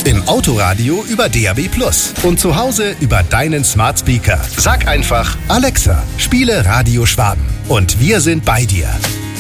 Im Autoradio über DAB+ und zu Hause über deinen Smart Speaker. Sag einfach: Alexa, spiele Radio Schwaben. Und wir sind bei dir.